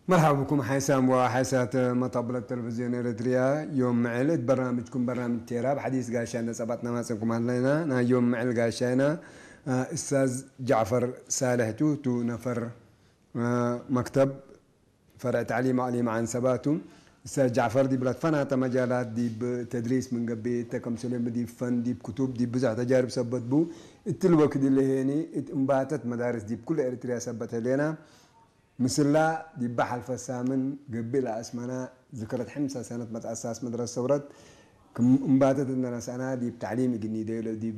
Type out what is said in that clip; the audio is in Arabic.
مرحبا بكم حسام وحسات مطبلة التلفزيون الإريتريا. يوم معلت برنامجكم برنامج تيراب حديث قاشانا سبعتنا ما سنكم هلنا يوم معل قاشانا أستاذ جعفر صالح تو نفر مكتب فرع تعليم علي مع سباتو. أستاذ جعفر دي بلاد فنات مجالات دي بتدريس من قبل تكم سلم دي فن دي بكتب دي بزح تجارب سبت بو التلوك دي اللي هني انباتت مدارس دي بكل إريتريا سبتها لنا مثلا دي بحال فسامن قبل اسمنا ذكرت 5 سنة متأسس مدرسة ورد كم انباتت اننا سنة دي بتعليم جني دي